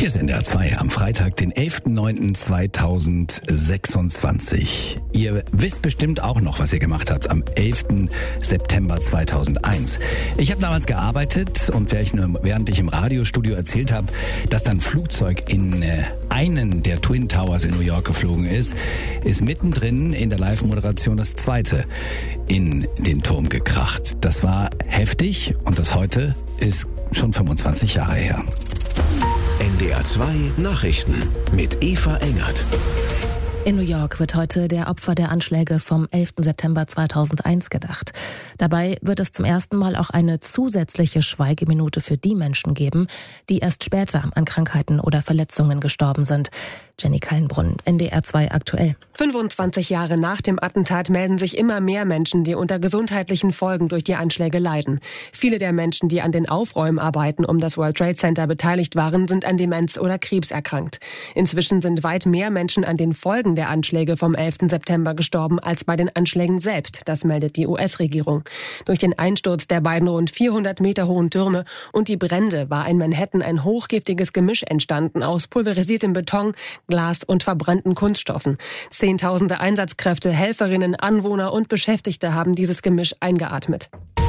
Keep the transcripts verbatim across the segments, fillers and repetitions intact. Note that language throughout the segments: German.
Hier ist N D R zwei am Freitag, den elften neunten zweitausendsechsundzwanzig. Ihr wisst bestimmt auch noch, was ihr gemacht habt am elften September zweitausendeins. Ich habe damals gearbeitet und während ich im Radiostudio erzählt habe, dass dann ein Flugzeug in einen der Twin Towers in New York geflogen ist, ist mittendrin in der Live-Moderation das zweite in den Turm gekracht. Das war heftig und das heute ist schon fünfundzwanzig Jahre her. N D R zwei Nachrichten mit Eva Engert. In New York wird heute der Opfer der Anschläge vom elften September zweitausendeins gedacht. Dabei wird es zum ersten Mal auch eine zusätzliche Schweigeminute für die Menschen geben, die erst später an Krankheiten oder Verletzungen gestorben sind. Jenny Kallenbrunn, N D R zwei aktuell. fünfundzwanzig Jahre nach dem Attentat melden sich immer mehr Menschen, die unter gesundheitlichen Folgen durch die Anschläge leiden. Viele der Menschen, die an den Aufräumarbeiten um das World Trade Center beteiligt waren, sind an Demenz oder Krebs erkrankt. Inzwischen sind weit mehr Menschen an den Folgen der Anschläge vom elften September gestorben als bei den Anschlägen selbst, das meldet die U S-Regierung. Durch den Einsturz der beiden rund vierhundert Meter hohen Türme und die Brände war in Manhattan ein hochgiftiges Gemisch entstanden aus pulverisiertem Beton, Glas und verbrannten Kunststoffen. Zehntausende Einsatzkräfte, Helferinnen, Anwohner und Beschäftigte haben dieses Gemisch eingeatmet.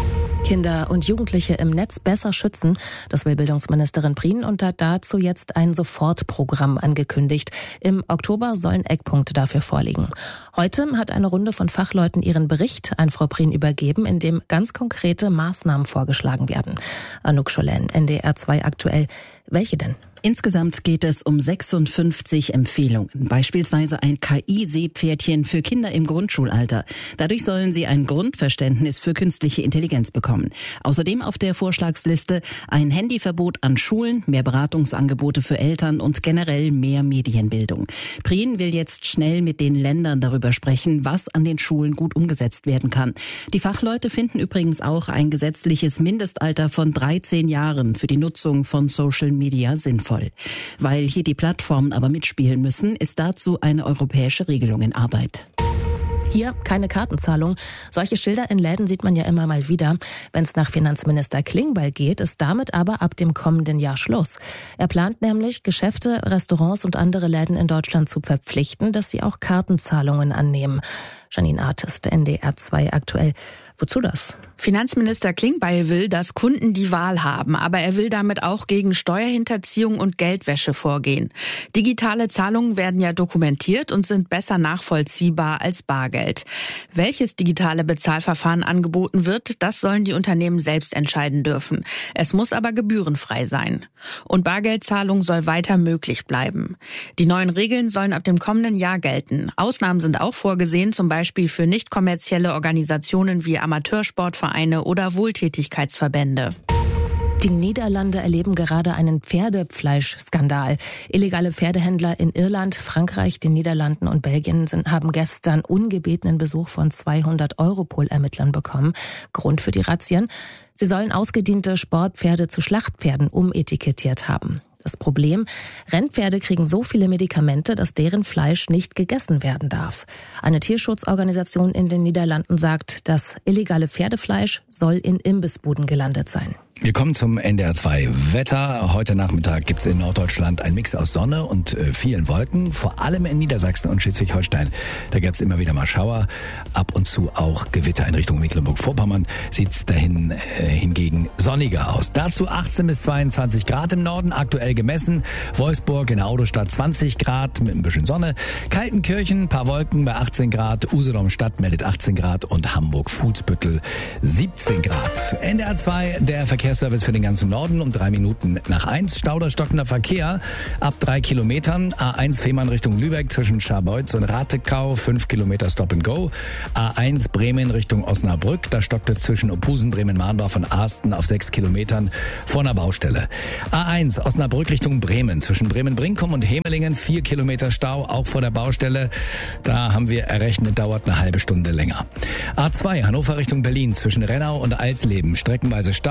Kinder und Jugendliche im Netz besser schützen. Das will Bildungsministerin Prien und hat dazu jetzt ein Sofortprogramm angekündigt. Im Oktober sollen Eckpunkte dafür vorliegen. Heute hat eine Runde von Fachleuten ihren Bericht an Frau Prien übergeben, in dem ganz konkrete Maßnahmen vorgeschlagen werden. Anouk Scholen, N D R zwei aktuell. Welche denn? Insgesamt geht es um sechsundfünfzig Empfehlungen, beispielsweise ein K I-Seepferdchen für Kinder im Grundschulalter. Dadurch sollen sie ein Grundverständnis für künstliche Intelligenz bekommen. Außerdem auf der Vorschlagsliste ein Handyverbot an Schulen, mehr Beratungsangebote für Eltern und generell mehr Medienbildung. Prien will jetzt schnell mit den Ländern darüber sprechen, was an den Schulen gut umgesetzt werden kann. Die Fachleute finden übrigens auch ein gesetzliches Mindestalter von dreizehn Jahren für die Nutzung von Social Media sinnvoll. Weil hier die Plattformen aber mitspielen müssen, ist dazu eine europäische Regelung in Arbeit. Hier keine Kartenzahlung. Solche Schilder in Läden sieht man ja immer mal wieder. Wenn es nach Finanzminister Klingbeil geht, ist damit aber ab dem kommenden Jahr Schluss. Er plant nämlich, Geschäfte, Restaurants und andere Läden in Deutschland zu verpflichten, dass sie auch Kartenzahlungen annehmen. Janine Artist, N D R zwei aktuell. Wozu das? Finanzminister Klingbeil will, dass Kunden die Wahl haben, aber er will damit auch gegen Steuerhinterziehung und Geldwäsche vorgehen. Digitale Zahlungen werden ja dokumentiert und sind besser nachvollziehbar als Bargeld. Welches digitale Bezahlverfahren angeboten wird, das sollen die Unternehmen selbst entscheiden dürfen. Es muss aber gebührenfrei sein. Und Bargeldzahlung soll weiter möglich bleiben. Die neuen Regeln sollen ab dem kommenden Jahr gelten. Ausnahmen sind auch vorgesehen, zum Beispiel für nicht kommerzielle Organisationen wie Amateursportvereine oder Wohltätigkeitsverbände. Die Niederlande erleben gerade einen Pferdefleischskandal. Illegale Pferdehändler in Irland, Frankreich, den Niederlanden und Belgien sind, haben gestern ungebetenen Besuch von zweihundert Europol-Ermittlern bekommen. Grund für die Razzien? Sie sollen ausgediente Sportpferde zu Schlachtpferden umetikettiert haben. Das Problem, Rennpferde kriegen so viele Medikamente, dass deren Fleisch nicht gegessen werden darf. Eine Tierschutzorganisation in den Niederlanden sagt, das illegale Pferdefleisch soll in Imbissbuden gelandet sein. Wir kommen zum N D R zwei Wetter. Heute Nachmittag gibt es in Norddeutschland einen Mix aus Sonne und äh, vielen Wolken. Vor allem in Niedersachsen und Schleswig-Holstein. Da gab es immer wieder mal Schauer. Ab und zu auch Gewitter in Richtung Mecklenburg-Vorpommern. Sieht es dahin äh, hingegen sonniger aus. Dazu achtzehn bis zweiundzwanzig Grad im Norden. Aktuell gemessen. Wolfsburg in der Autostadt zwanzig Grad mit ein bisschen Sonne. Kaltenkirchen, ein paar Wolken bei achtzehn Grad. Usedom Stadt meldet achtzehn Grad und Hamburg-Fuhlsbüttel siebzehn Grad. N D R zwei, der Verkehrsservice für den ganzen Norden um drei Minuten nach eins. Stau oder stockender Verkehr ab drei Kilometern. A eins Fehmarn Richtung Lübeck zwischen Scharbeutz und Ratekau. fünf Kilometer Stop and Go. A eins Bremen Richtung Osnabrück. Da stockt es zwischen Ophusen, Bremen-Mahndorf und Arsten auf sechs Kilometern vor einer Baustelle. A eins Osnabrück Richtung Bremen. Zwischen Bremen-Brinkum und Hemelingen vier Kilometer Stau, auch vor der Baustelle. Da haben wir errechnet, dauert eine halbe Stunde länger. A zwei Hannover Richtung Berlin. Zwischen Rennau und Alsleben. Streckenweise Stau. Oder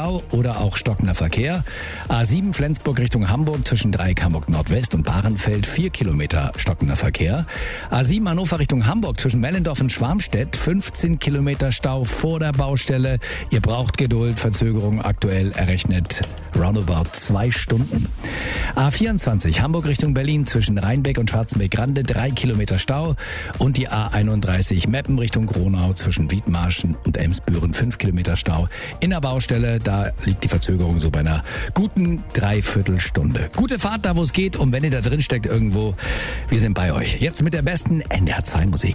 oder auch stockender Verkehr. A sieben Flensburg Richtung Hamburg zwischen Dreieck Hamburg Nordwest und Bahrenfeld vier Kilometer stockender Verkehr. A sieben Hannover Richtung Hamburg zwischen Mellendorf und Schwarmstedt fünfzehn Kilometer Stau vor der Baustelle. Ihr braucht Geduld, Verzögerung aktuell errechnet roundabout zwei Stunden. A vierundzwanzig Hamburg Richtung Berlin zwischen Rheinbeck und Schwarzenbeck-Grande drei Kilometer Stau und die A einunddreißig Meppen Richtung Gronau zwischen Wiedmarschen und Emsbüren fünf Kilometer Stau. In der Baustelle, da liegt die Verzögerung so bei einer guten Dreiviertelstunde. Gute Fahrt da, wo es geht, und wenn ihr da drin steckt irgendwo, wir sind bei euch. Jetzt mit der besten N D R zwei Musik.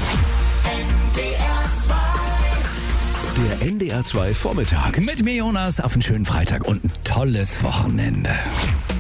Der N D R zwei Vormittag. Mit mir, Jonas, auf einen schönen Freitag und ein tolles Wochenende.